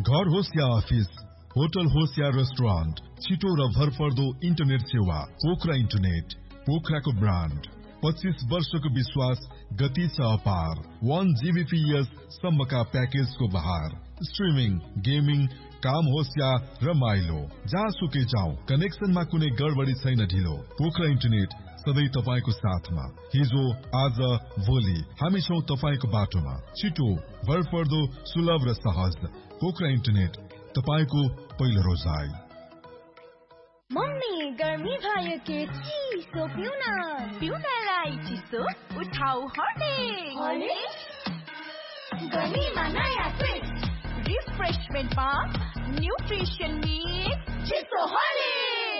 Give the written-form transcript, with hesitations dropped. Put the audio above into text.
घर होस् या office, hotel होस् या रेस्टुरेन्ट, छिटो र भरपर्दो इन्टरनेट सेवा पोखरा इन्टरनेट। पोखराको ब्रान्ड, 25 वर्षको विश्वास, गति छ अपार। 1 Gbps सम्मका प्याकेजको बहार। स्ट्रिमिङ, गेमिङ, काम होस् या रमाइलो, जहाँसुकै जाउँ, कनेक्सनमा कुनै गडबडी छैन ढिलो। पोखरा इन्टरनेट सधैँ तपाईको साथमा। हिजो, आज, भोलि हामी छौं तपाईको बाटोमा। छिटो, भरपर्दो, सुलभ र सहज। पोखरा इन्टरनेट, तपाईको पहिलो रोजाइ। मम्मी, गर्मी भयो के चिसो पिउनलाई चिसो उठाउ हर्लिक्स। गर्मीमा नयाँ ट्विस्ट, रिफ्रेशमेन्टमा न्युट्रिसन मिक्स, चिसो हर्लिक्स।